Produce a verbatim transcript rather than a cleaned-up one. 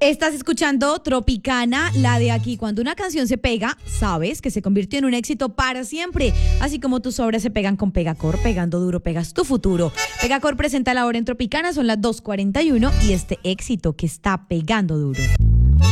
Estás escuchando Tropicana, la de aquí. Cuando una canción se pega, sabes que se convirtió en un éxito para siempre. Así como tus obras se pegan con Pegacor, pegando duro, pegas tu futuro. Pegacor presenta la hora en Tropicana, son las dos cuarenta y uno y este éxito que está pegando duro.